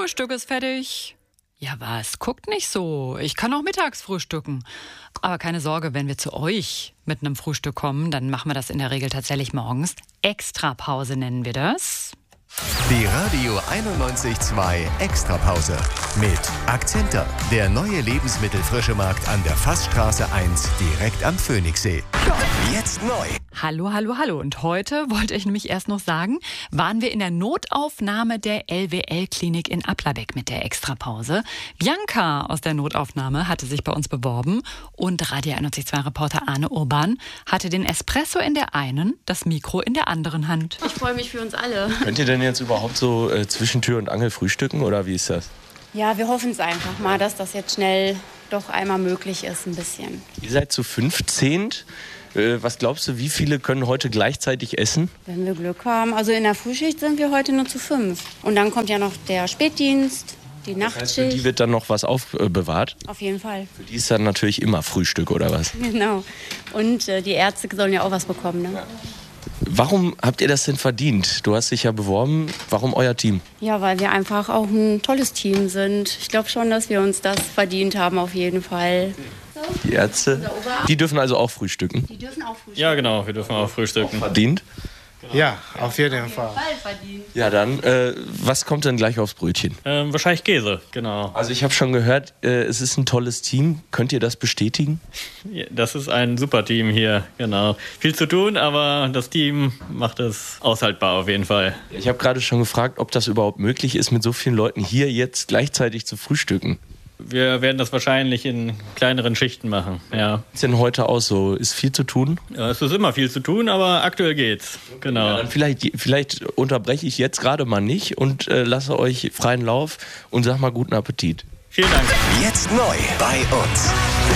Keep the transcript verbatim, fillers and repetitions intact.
Frühstück ist fertig. Ja was, guckt nicht so. Ich kann auch mittags frühstücken. Aber keine Sorge, wenn wir zu euch mit einem Frühstück kommen, dann machen wir das in der Regel tatsächlich morgens. Extrapause nennen wir das. Die Radio einundneunzig Komma zwei Extrapause mit Akzenter, der neue Lebensmittelfrischemarkt an der Fassstraße eins direkt am Phoenixsee. Jetzt neu. Hallo, hallo, hallo. Und heute wollte ich nämlich erst noch sagen, waren wir in der Notaufnahme der L W L-Klinik in Applerbeck mit der Extrapause. Bianca aus der Notaufnahme hatte sich bei uns beworben und Radio einundneunzig Komma zwei Reporter Arne Urban hatte den Espresso in der einen, das Mikro in der anderen Hand. Ich freue mich für uns alle. Könnt ihr denn jetzt überhaupt so äh, zwischen Tür und Angel frühstücken oder wie ist das? Ja, wir hoffen es einfach mal, dass das jetzt schnell doch einmal möglich ist, ein bisschen. Ihr seid zu fünfzehnt. Äh, was glaubst du, wie viele können heute gleichzeitig essen? Wenn wir Glück haben. Also in der Frühschicht sind wir heute nur zu fünf. Und dann kommt ja noch der Spätdienst, die Das heißt, Nachtschicht. für die wird dann noch was aufbewahrt? Auf jeden Fall. Für die ist dann natürlich immer Frühstück oder was? Genau. Und äh, die Ärzte sollen ja auch was bekommen, ne? Ja. Warum habt ihr das denn verdient? Du hast dich ja beworben. Warum euer Team? Ja, weil wir einfach auch ein tolles Team sind. Ich glaube schon, dass wir uns das verdient haben, auf jeden Fall. Die Ärzte? Die dürfen also auch frühstücken? Die dürfen auch frühstücken. Ja, genau, wir dürfen auch frühstücken. Verdient? Ja, auf jeden Fall. verdient. Ja, dann, äh, was kommt denn gleich aufs Brötchen? Ähm, wahrscheinlich Käse, genau. Also ich habe schon gehört, äh, es ist ein tolles Team. Könnt ihr das bestätigen? Ja, das ist ein super Team hier, genau. Viel zu tun, aber das Team macht es aushaltbar auf jeden Fall. Ich habe gerade schon gefragt, ob das überhaupt möglich ist, mit so vielen Leuten hier jetzt gleichzeitig zu frühstücken. Wir werden das wahrscheinlich in kleineren Schichten machen, ja. Was ist denn heute aus so? Ist viel zu tun? Ja, es ist immer viel zu tun, aber aktuell geht's, genau. Ja, dann vielleicht, vielleicht unterbreche ich jetzt gerade mal nicht und äh, lasse euch freien Lauf und sag mal guten Appetit. Vielen Dank. Jetzt neu bei uns.